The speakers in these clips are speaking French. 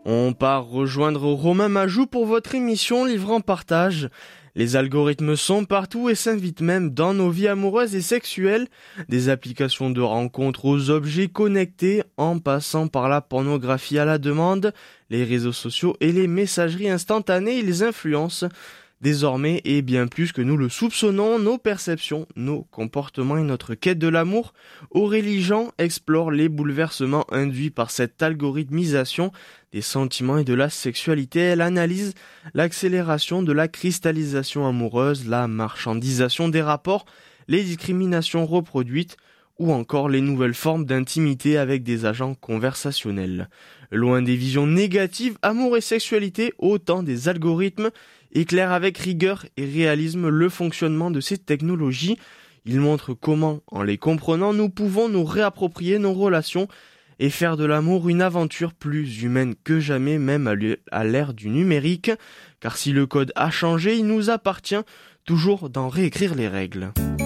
On part rejoindre Romain Majou pour votre émission Livre en partage. Les algorithmes sont partout et s'invitent même dans nos vies amoureuses et sexuelles. Des applications de rencontres aux objets connectés, en passant par la pornographie à la demande, les réseaux sociaux et les messageries instantanées, ils influencent désormais, et bien plus que nous le soupçonnons, nos perceptions, nos comportements et notre quête de l'amour. Aurélie Jean explore les bouleversements induits par cette algorithmisation des sentiments et de la sexualité. Elle analyse l'accélération de la cristallisation amoureuse, la marchandisation des rapports, les discriminations reproduites ou encore les nouvelles formes d'intimité avec des agents conversationnels. Loin des visions négatives, amour et sexualité, autant des algorithmes éclairent avec rigueur et réalisme le fonctionnement de ces technologies. Ils montrent comment, en les comprenant, nous pouvons nous réapproprier nos relations et faire de l'amour une aventure plus humaine que jamais, même à l'ère du numérique. Car si le code a changé, il nous appartient toujours d'en réécrire les règles.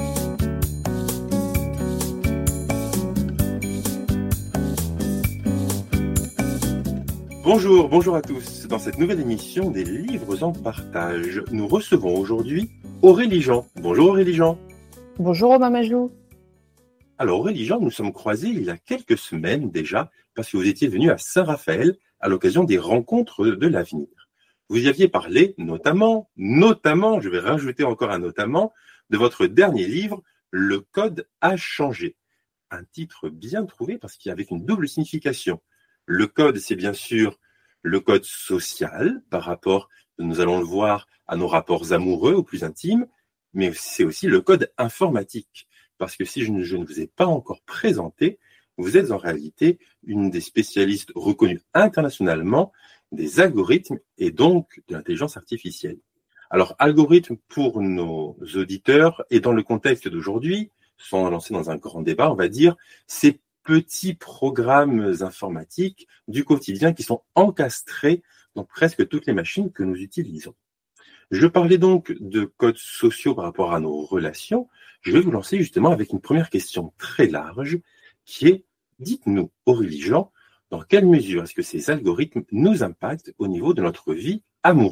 Bonjour à tous. Dans cette nouvelle émission des livres en partage, nous recevons aujourd'hui Aurélie Jean. Bonjour Aurélie Jean. Bonjour Romain Majou. Alors Aurélie Jean, nous sommes croisés il y a quelques semaines déjà, parce que vous étiez venu à Saint-Raphaël à l'occasion des rencontres de l'avenir. Vous y aviez parlé notamment, je vais rajouter encore un notamment, de votre dernier livre, Le Code a changé. Un titre bien trouvé parce qu'il y avait une double signification. Le code, c'est bien sûr le code social par rapport, nous allons le voir, à nos rapports amoureux ou plus intimes, mais c'est aussi le code informatique. Parce que si je ne vous ai pas encore présenté, vous êtes en réalité une des spécialistes reconnues internationalement des algorithmes et donc de l'intelligence artificielle. Alors, algorithme pour nos auditeurs et dans le contexte d'aujourd'hui, sans lancer dans un grand débat, on va dire, c'est petits programmes informatiques du quotidien qui sont encastrés dans presque toutes les machines que nous utilisons. Je parlais donc de codes sociaux par rapport à nos relations. Je vais vous lancer justement avec une première question très large qui est, dites-nous, Aurélie Jean, dans quelle mesure est-ce que ces algorithmes nous impactent au niveau de notre vie amoureuse ?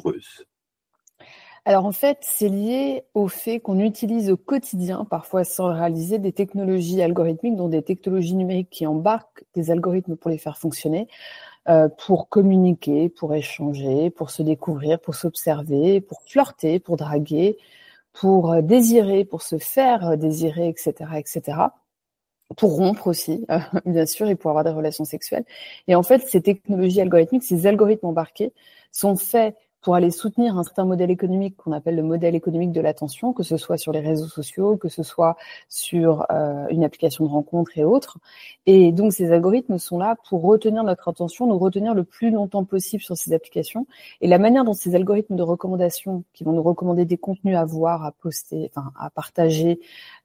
Alors en fait, c'est lié au fait qu'on utilise au quotidien, parfois sans le réaliser, des technologies algorithmiques, dont des technologies numériques qui embarquent des algorithmes pour les faire fonctionner, pour communiquer, pour échanger, pour se découvrir, pour s'observer, pour flirter, pour draguer, pour désirer, pour se faire désirer, etc., etc., pour rompre aussi, bien sûr, et pour avoir des relations sexuelles. Et en fait, ces technologies algorithmiques, ces algorithmes embarqués sont faits pour aller soutenir un certain modèle économique qu'on appelle le modèle économique de l'attention, que ce soit sur les réseaux sociaux, que ce soit sur une application de rencontre et autres. Et donc, ces algorithmes sont là pour retenir notre attention, nous retenir le plus longtemps possible sur ces applications. Et la manière dont ces algorithmes de recommandation, qui vont nous recommander des contenus à voir, à poster, enfin, à partager,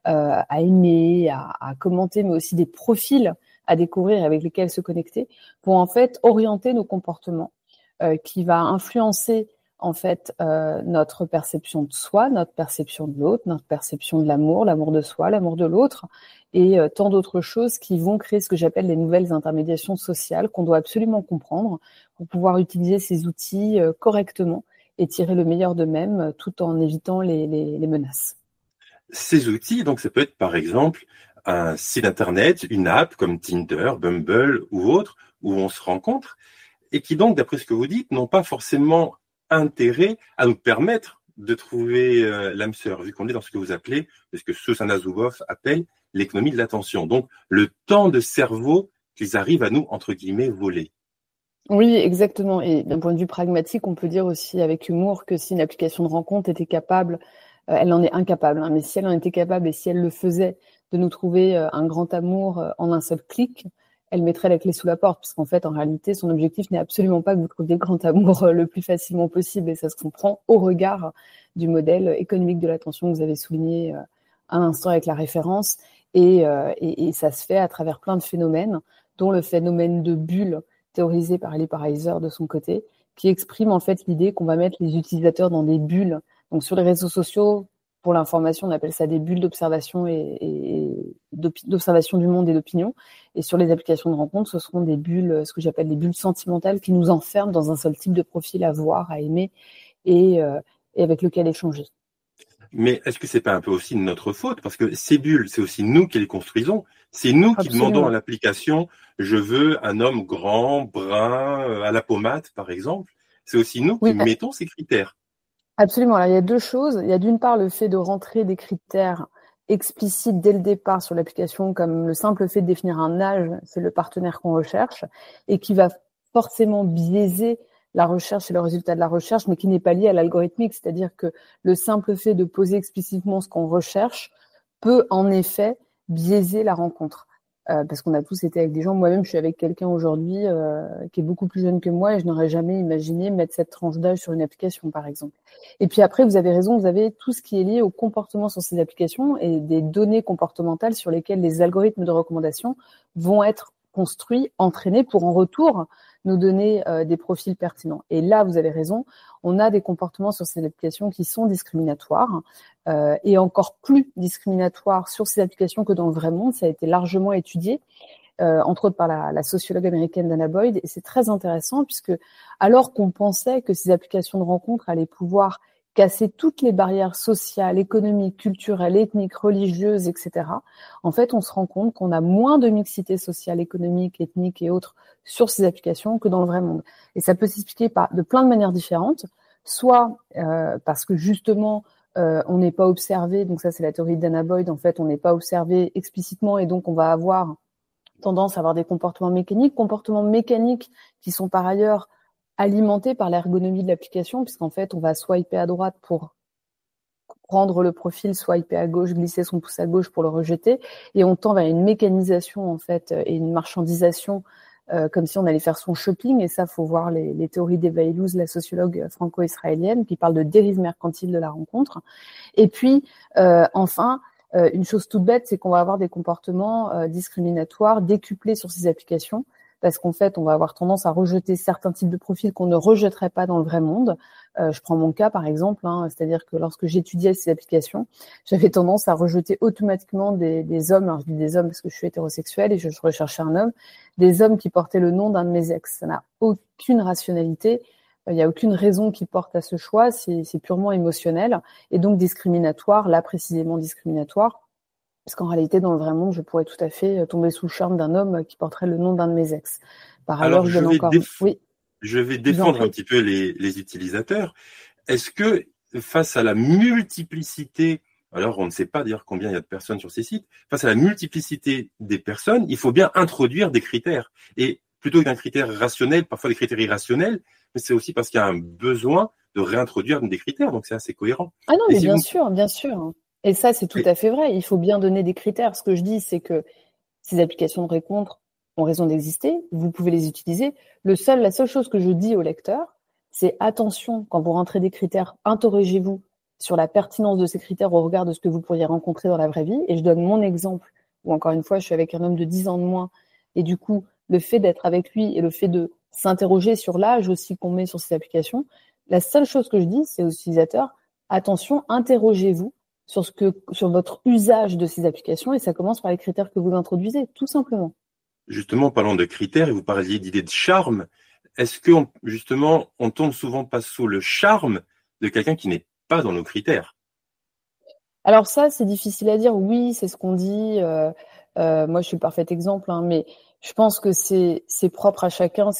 à aimer, à commenter, mais aussi des profils à découvrir et avec lesquels se connecter, vont en fait orienter nos comportements, qui va influencer en fait notre perception de soi, notre perception de l'autre, notre perception de l'amour, l'amour de soi, l'amour de l'autre, et tant d'autres choses qui vont créer ce que j'appelle les nouvelles intermédiations sociales qu'on doit absolument comprendre pour pouvoir utiliser ces outils correctement et tirer le meilleur d'eux-mêmes tout en évitant les menaces. Ces outils, donc ça peut être par exemple un site internet, une app comme Tinder, Bumble ou autre, où on se rencontre, et qui donc, d'après ce que vous dites, n'ont pas forcément intérêt à nous permettre de trouver l'âme sœur, vu qu'on est dans ce que vous appelez, ce que Shoshana Zuboff appelle l'économie de l'attention. Donc, le temps de cerveau qu'ils arrivent à nous, entre guillemets, voler. Oui, exactement. Et d'un point de vue pragmatique, on peut dire aussi avec humour que si une application de rencontre était capable, elle en est incapable, hein, mais si elle en était capable et si elle le faisait, de nous trouver un grand amour en un seul clic, elle mettrait la clé sous la porte, puisqu'en fait, en réalité, son objectif n'est absolument pas que vous trouviez le grand amour le plus facilement possible, et ça se comprend au regard du modèle économique de l'attention que vous avez souligné un instant avec la référence, et ça se fait à travers plein de phénomènes, dont le phénomène de bulle théorisé par Lee Pariser de son côté, qui exprime en fait l'idée qu'on va mettre les utilisateurs dans des bulles. Donc sur les réseaux sociaux, pour l'information, on appelle ça des bulles d'observation et d'observation du monde et d'opinion. Et sur les applications de rencontre, ce seront des bulles, ce que j'appelle des bulles sentimentales, qui nous enferment dans un seul type de profil à voir, à aimer et avec lequel échanger. Mais est-ce que c'est pas un peu aussi de notre faute? Parce que ces bulles, c'est aussi nous qui les construisons. C'est nous qui demandons à l'application, je veux un homme grand, brun, à la pommade, par exemple. C'est aussi nous qui mettons ces critères. Absolument. Alors, il y a 2 choses. Il y a d'une part le fait de rentrer des critères explicites dès le départ sur l'application, comme le simple fait de définir un âge, c'est le partenaire qu'on recherche, et qui va forcément biaiser la recherche et le résultat de la recherche, mais qui n'est pas lié à l'algorithmique. C'est-à-dire que le simple fait de poser explicitement ce qu'on recherche peut en effet biaiser la rencontre. Parce qu'on a tous été avec des gens. Moi-même, je suis avec quelqu'un aujourd'hui qui est beaucoup plus jeune que moi et je n'aurais jamais imaginé mettre cette tranche d'âge sur une application, par exemple. Et puis après, vous avez raison, vous avez tout ce qui est lié au comportement sur ces applications et des données comportementales sur lesquelles les algorithmes de recommandation vont être construits, entraînés pour en retour nous donner des profils pertinents. Et là, vous avez raison, on a des comportements sur ces applications qui sont discriminatoires et encore plus discriminatoires sur ces applications que dans le vrai monde. Ça a été largement étudié, entre autres par la sociologue américaine Dana Boyd, et c'est très intéressant puisque alors qu'on pensait que ces applications de rencontres allaient pouvoir casser toutes les barrières sociales, économiques, culturelles, ethniques, religieuses, etc. En fait, on se rend compte qu'on a moins de mixité sociale, économique, ethnique et autres sur ces applications que dans le vrai monde. Et ça peut s'expliquer de plein de manières différentes, soit parce que justement, on n'est pas observé, donc ça c'est la théorie de Dana Boyd, en fait, on n'est pas observé explicitement et donc on va avoir tendance à avoir des comportements mécaniques qui sont par ailleurs alimenté par l'ergonomie de l'application, puisqu'en fait, on va swiper à droite pour prendre le profil, swiper à gauche, glisser son pouce à gauche pour le rejeter, et on tend vers une mécanisation en fait et une marchandisation comme si on allait faire son shopping. Et ça, faut voir les théories d'Eva Illouz, la sociologue franco-israélienne, qui parle de dérive mercantile de la rencontre. Et puis, enfin, une chose toute bête, c'est qu'on va avoir des comportements discriminatoires décuplés sur ces applications, parce qu'en fait, on va avoir tendance à rejeter certains types de profils qu'on ne rejetterait pas dans le vrai monde. Je prends mon cas, par exemple, c'est-à-dire que lorsque j'étudiais ces applications, j'avais tendance à rejeter automatiquement des hommes, alors je dis des hommes parce que je suis hétérosexuelle et je recherchais un homme, des hommes qui portaient le nom d'un de mes ex. Ça n'a aucune rationalité, il n'y a aucune raison qui porte à ce choix, c'est purement émotionnel et donc discriminatoire, là précisément discriminatoire. Parce qu'en réalité, dans le vrai monde, je pourrais tout à fait tomber sous le charme d'un homme qui porterait le nom d'un de mes ex. Par ailleurs, je vais défendre un petit peu les utilisateurs. Est-ce que face à la multiplicité, alors on ne sait pas dire combien il y a de personnes sur ces sites, face à la multiplicité des personnes, il faut bien introduire des critères. Et plutôt qu'un critère rationnel, parfois des critères irrationnels, mais c'est aussi parce qu'il y a un besoin de réintroduire des critères, donc c'est assez cohérent. Ah non, mais bien sûr. Et ça, c'est tout à fait vrai. Il faut bien donner des critères. Ce que je dis, c'est que ces applications de rencontre ont raison d'exister. Vous pouvez les utiliser. La seule chose que je dis aux lecteurs, c'est attention, quand vous rentrez des critères, interrogez-vous sur la pertinence de ces critères au regard de ce que vous pourriez rencontrer dans la vraie vie. Et je donne mon exemple, où encore une fois, je suis avec un homme de 10 ans de moins. Et du coup, le fait d'être avec lui et le fait de s'interroger sur l'âge aussi qu'on met sur ces applications, la seule chose que je dis, c'est aux utilisateurs, attention, interrogez-vous sur votre usage de ces applications, et ça commence par les critères que vous introduisez, tout simplement. Justement, parlant de critères, et vous parliez d'idée de charme, est-ce que justement, on tombe souvent pas sous le charme de quelqu'un qui n'est pas dans nos critères? Alors ça, c'est difficile à dire. Oui, c'est ce qu'on dit. Moi, je suis le parfait exemple, mais je pense que c'est propre à chacun.